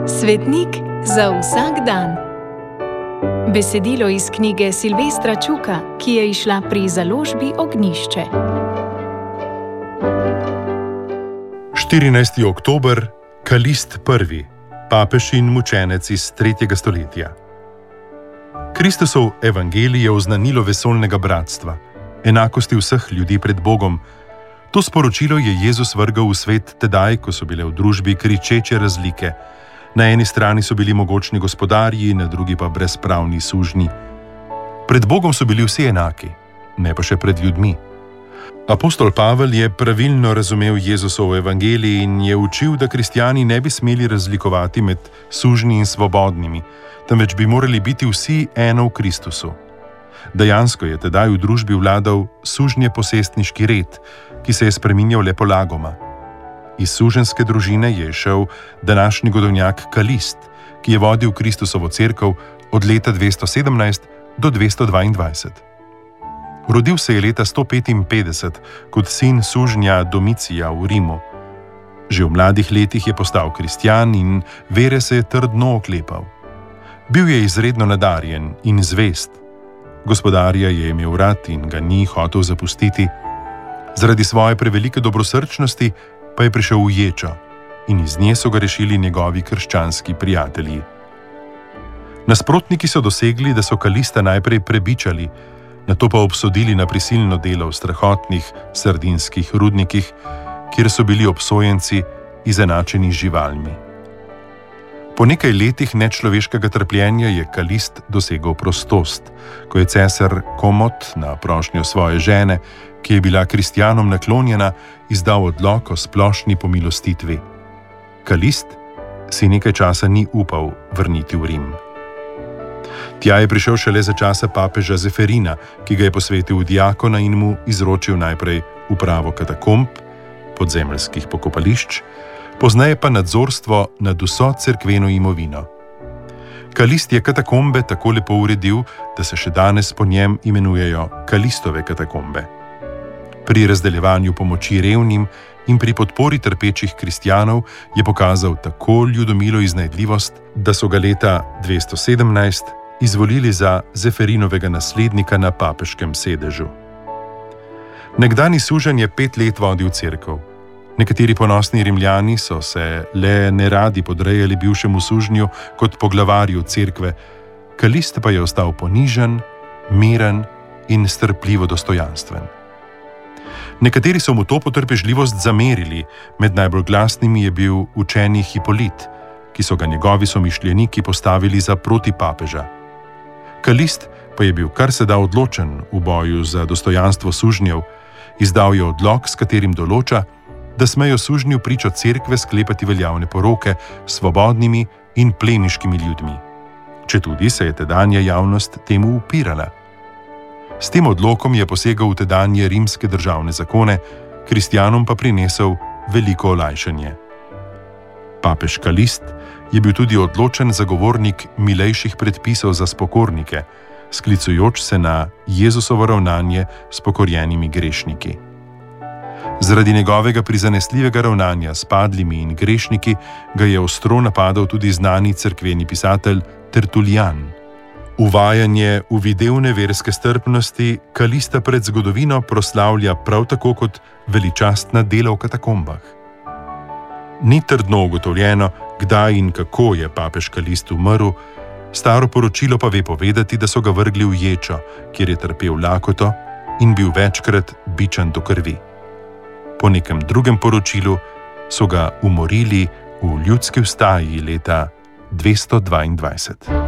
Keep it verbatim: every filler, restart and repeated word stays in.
Svetnik za vsak dan. Besedilo iz knjige Silvestra Čuka, ki je izšla pri založbi Ognjišče. štirinajsti oktober, Kalist prvi, papež in mučenec iz tretjega stoletja. Kristusov evangelij je oznanilo vesoljnega bratstva, enakosti vseh ljudi pred Bogom. To sporočilo je Jezus vrgal v svet tedaj, ko so bile v družbi kričeče razlike. Na eni strani so bili mogočni gospodarji, na drugi pa brezpravni sužnji. Pred Bogom so bili vsi enaki, ne pa še pred ljudmi. Apostol Pavel je pravilno razumel Jezusov evangelij in je učil, da kristjani ne bi smeli razlikovati med sužnji in svobodnimi, temveč bi morali biti vsi eno v Kristusu. Dejansko je tedaj v družbi vladal sužnje posestniški red, ki se je spreminjal le polagoma. Iz suženjske družine je šel današnji godovnjak Kalist, ki je vodil Kristusovo cerkev od leta dvesto sedemnajst do dvesto dvaindvajset. Rodil se je leta sto petinpetdeset kot sin sužnja Domicija v Rimu. Že v mladih letih je postal kristjan in vere se je trdno oklepal. Bil je izredno nadarjen in zvest. Gospodarja je imel rad in ga ni hotel zapustiti. Zaradi svoje prevelike dobrosrčnosti pa je prišel v ječo in iz nje so ga rešili njegovi krščanski prijatelji. Nasprotniki so dosegli, da so Kalista najprej prebičali, nato pa obsodili na prisilno delo v strahotnih sardinskih rudnikih, kjer so bili obsojenci izenačeni z živalmi. Po nekaj letih nečloveškega trpljenja je Kalist dosegel prostost, ko je cesar Komot na prošnjo svoje žene, ki je bila kristjanom naklonjena, izdal odlok o splošni pomilostitvi. Kalist si nekaj časa ni upal vrniti v Rim. Tja je prišel šele za časa papeža Zeferina, ki ga je posvetil v diakona in mu izročil najprej upravo katakomb, podzemeljskih pokopališč, pozneje pa nadzorstvo nad vso cerkveno imovino. Kalist je katakombe tako lepo uredil, da se še danes po njem imenujejo Kalistove katakombe. Pri razdeljevanju pomoči revnim in pri podpori trpečih kristjanov je pokazal tako ljudomilo iznajdljivost, da so ga leta dvesto sedemnajst izvolili za Zeferinovega naslednika na papeškem sedežu. Nekdani suženj je pet let vodil cerkev. Nekateri ponosni Rimljani so se le neradi podrejali bivšemu sužnju kot poglavarju cerkve, Kalist pa je ostal ponižen, miren in strpljivo dostojanstven. Nekateri so mu to potrpežljivost zamerili, med najbolj glasnimi je bil učeni Hipolit, ki so ga njegovi somišljeniki postavili za protipapeža. Kalist pa je bil kar se da odločen v boju za dostojanstvo sužnjev, izdal je odlok, s katerim določa, da smejo sužnju pričo cerkve sklepati veljavne poroke s svobodnimi in plemiškimi ljudmi, četudi se je tedanja javnost temu upirala. S tem odlokom je posegal v tedanje rimske državne zakone, kristjanom pa prinesel veliko olajšanje. Papež Kalist je bil tudi odločen zagovornik milejših predpisov za spokornike, sklicujoč se na Jezusovo ravnanje s pokorjenimi grešniki. Zaradi njegovega prizanesljivega ravnanja s padlimi in grešniki ga je ostro napadal tudi znani cerkveni pisatelj Tertulijan. Uvajanje v videvne verske strpnosti Kalista pred zgodovino proslavlja prav tako kot veličastna dela v katakombah. Ni trdno ugotovljeno, kdaj in kako je papež Kalist umrl, staro poročilo pa ve povedati, da so ga vrgli v ječo, kjer je trpel lakoto in bil večkrat bičan do krvi. Po nekem drugem poročilu so ga umorili v ljudski vstaji leta dvesto dvaindvajset.